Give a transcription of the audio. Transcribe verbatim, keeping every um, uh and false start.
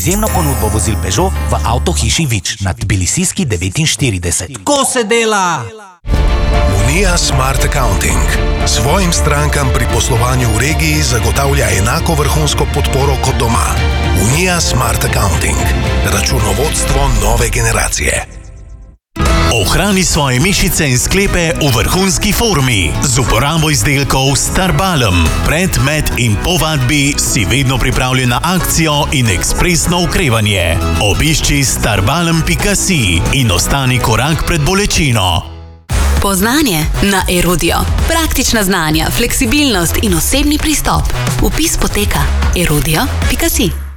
Izjemno ponudbo vozil Peugeot v avtohiši Vič na Tbilisijski devetinštirideset. Ko se dela? Unija Smart Accounting svojim strankam pri poslovanju v regiji zagotavlja enako vrhunsko podporo kot doma. Unija Smart Accounting. Računovodstvo nove generacije. Ohrani svoje mišice in sklepe v vrhunski formi z uporabo izdelkov Starbalm. Pred, med in po vadbi si vedno pripravljen na akcijo in ekspresno okrevanje. Obišči starbalm pika si in ostani korak pred bolečino. Poznanje na Erudio. Praktična znanja, fleksibilnost in osebni pristop. Vpis poteka erudio pika si.